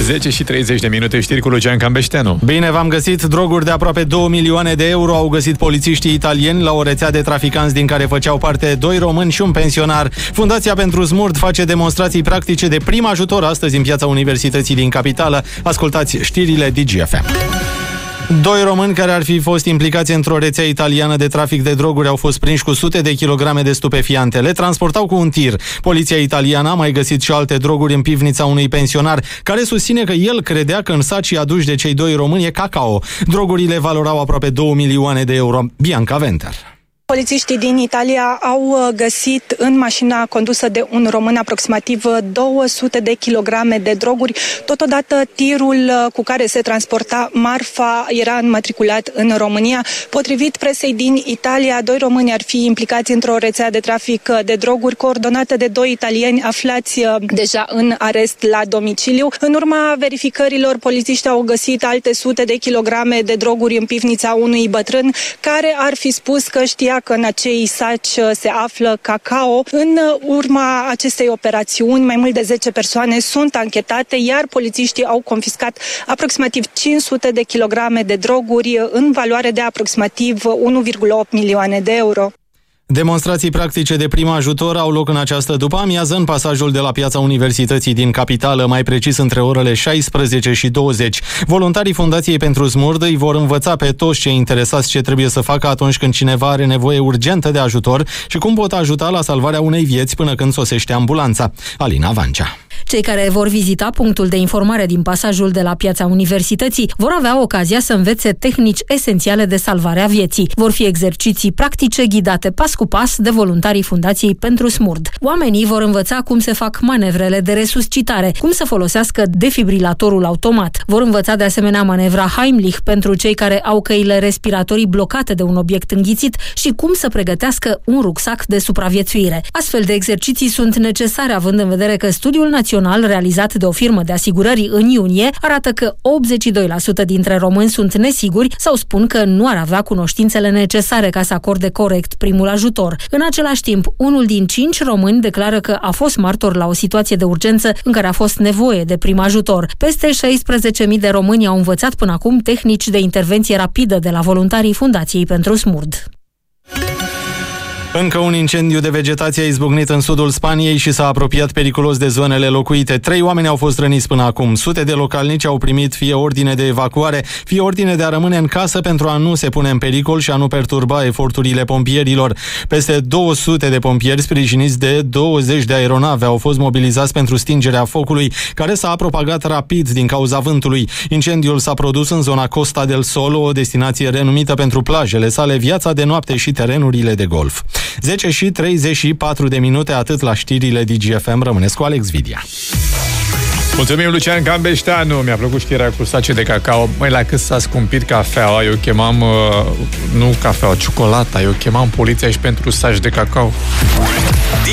10:30, știri cu Lucian Cambeșteanu. Bine v-am găsit. Droguri de aproape 2 milioane de euro au găsit polițiștii italieni la o rețea de traficanți din care făceau parte 2 români și un pensionar. Fundația pentru Smurd face demonstrații practice de prim ajutor astăzi în piața Universității din capitală. Ascultați știrile DGFM. 2 români care ar fi fost implicați într-o rețea italiană de trafic de droguri au fost prinși cu sute de kilograme de stupefiante. Le transportau cu un tir. Poliția italiană a mai găsit și alte droguri în pivnița unui pensionar, care susține că el credea că în sacii aduși de cei 2 români e cacao. Drogurile valorau aproape 2 milioane de euro. Bianca Venter. Polițiștii din Italia au găsit în mașina condusă de un român aproximativ 200 de kilograme de droguri. Totodată, tirul cu care se transporta marfa era înmatriculat în România. Potrivit presei din Italia, 2 români ar fi implicați într-o rețea de trafic de droguri coordonată de 2 italieni aflați deja în arest la domiciliu. În urma verificărilor, polițiștii au găsit alte sute de kilograme de droguri în pivnița unui bătrân care ar fi spus că știa că în acei saci se află cacao. În urma acestei operațiuni, mai mult de 10 persoane sunt anchetate, iar polițiștii au confiscat aproximativ 500 de kilograme de droguri în valoare de aproximativ 1,8 milioane de euro. Demonstrații practice de prim ajutor au loc în această după-amiază în pasajul de la piața Universității din capitală, mai precis între orele 16 și 20. Voluntarii Fundației pentru Smurd îi vor învăța pe toți cei interesați ce trebuie să facă atunci când cineva are nevoie urgentă de ajutor și cum pot ajuta la salvarea unei vieți până când sosește ambulanța. Alina Vancea. Cei care vor vizita punctul de informare din pasajul de la piața Universității vor avea ocazia să învețe tehnici esențiale de salvare a vieții. Vor fi exerciții practice ghidate pas cu pas de voluntarii Fundației pentru Smurd. Oamenii vor învăța cum se fac manevrele de resuscitare, cum să folosească defibrilatorul automat. Vor învăța de asemenea manevra Heimlich pentru cei care au căile respiratorii blocate de un obiect înghițit și cum să pregătească un rucsac de supraviețuire. Astfel de exerciții sunt necesare având în vedere că studiul național realizat de o firmă de asigurări în iunie arată că 82% dintre români sunt nesiguri sau spun că nu ar avea cunoștințele necesare ca să acorde corect primul ajutor. În același timp, 1 din 5 români declară că a fost martor la o situație de urgență în care a fost nevoie de prim ajutor. Peste 16.000 de români au învățat până acum tehnici de intervenție rapidă de la voluntarii Fundației pentru Smurd. Încă un incendiu de vegetație a izbucnit în sudul Spaniei și s-a apropiat periculos de zonele locuite. 3 oameni au fost răniți până acum. Sute de localnici au primit fie ordine de evacuare, fie ordine de a rămâne în casă pentru a nu se pune în pericol și a nu perturba eforturile pompierilor. Peste 200 de pompieri sprijiniți de 20 de aeronave au fost mobilizați pentru stingerea focului, care s-a propagat rapid din cauza vântului. Incendiul s-a produs în zona Costa del Sol, o destinație renumită pentru plajele sale, viața de noapte și terenurile de golf. 10:34, atât la știrile DGFM. Rămâneți cu Alex Vidia. Mulțumim, Lucian Cambeșteanu. Mi-a plăcut știrea cu sace de cacao. Măi, la cât s-a scumpit cafeaua, eu chemam, nu cafeaua, ciocolata, eu chemam poliția și pentru saci de cacao.